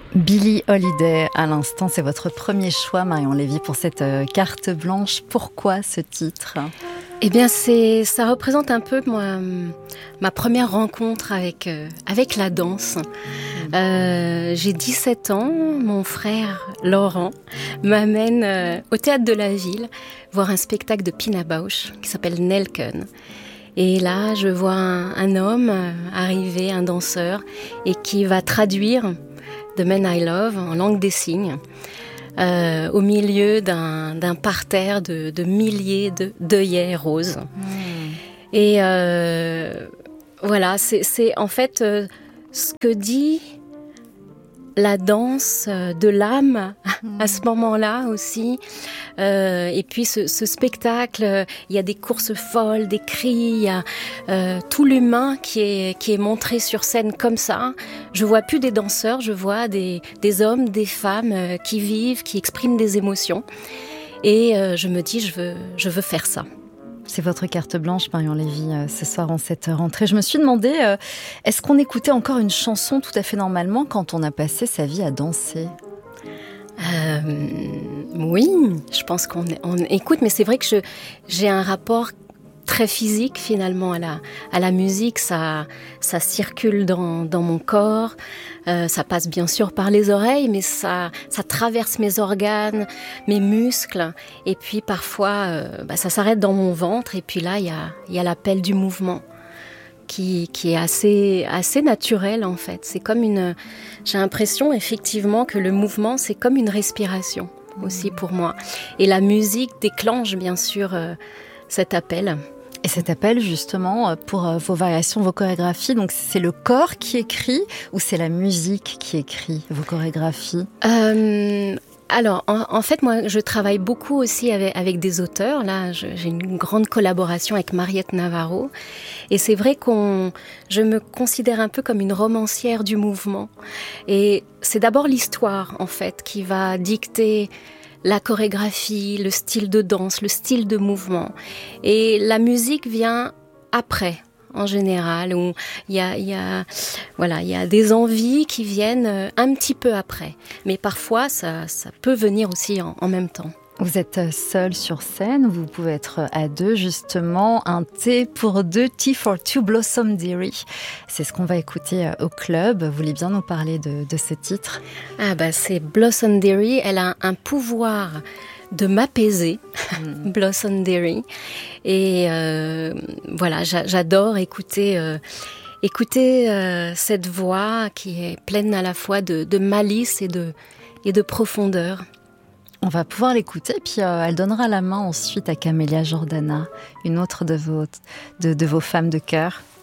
Billie Holiday, à l'instant, c'est votre premier choix, Marion Lévy, pour cette carte blanche. Pourquoi ce titre ? Eh bien, ça représente un peu ma première rencontre avec la danse. J'ai 17 ans, mon frère Laurent m'amène au Théâtre de la Ville voir un spectacle de Pina Bausch qui s'appelle Nelken. Et là, je vois un homme arriver, un danseur, et qui va traduire The Man I Love en langue des signes, au milieu d'un parterre de milliers d'œillets roses. Et voilà, c'est en fait ce que dit la danse de l'âme à ce moment-là aussi. Et puis ce spectacle, il y a des courses folles, des cris, il y a tout l'humain qui est montré sur scène comme ça. Je vois plus des danseurs, je vois des hommes, des femmes qui vivent, qui expriment des émotions. Et je me dis, je veux faire ça. C'est votre carte blanche, Marion Lévy, ce soir en cette rentrée. Je me suis demandé, est-ce qu'on écoutait encore une chanson tout à fait normalement quand on a passé sa vie à danser ? Oui, je pense qu'on écoute, mais c'est vrai que j'ai un rapport très physique finalement à la musique. Ça circule dans mon corps, ça passe bien sûr par les oreilles, mais ça traverse mes organes, mes muscles, et puis parfois ça s'arrête dans mon ventre, et puis là il y a l'appel du mouvement qui est assez naturel en fait. C'est comme j'ai l'impression effectivement que le mouvement c'est comme une respiration aussi pour moi, et la musique déclenche bien sûr cet appel. Et cet appel, justement, pour vos variations, vos chorégraphies, donc c'est le corps qui écrit ou c'est la musique qui écrit vos chorégraphies ? Alors, en fait, moi, je travaille beaucoup aussi avec des auteurs. Là, j'ai une grande collaboration avec Mariette Navarro. Et c'est vrai je me considère un peu comme une romancière du mouvement. Et c'est d'abord l'histoire, en fait, qui va dicter la chorégraphie, le style de danse, le style de mouvement. Et la musique vient après, en général, où il y a des envies qui viennent un petit peu après. Mais parfois, ça peut venir aussi en même temps. Vous êtes seul sur scène, vous pouvez être à deux justement, un thé pour deux, Tea for Two, Blossom Dearie. C'est ce qu'on va écouter au club. Vous voulez bien nous parler de ce titre ? C'est Blossom Dearie, elle a un pouvoir de m'apaiser, Blossom Dearie. Et j'adore écouter cette voix qui est pleine à la fois de malice et de profondeur. On va pouvoir l'écouter, puis elle donnera la main ensuite à Camélia Jordana, une autre de vos femmes de cœur.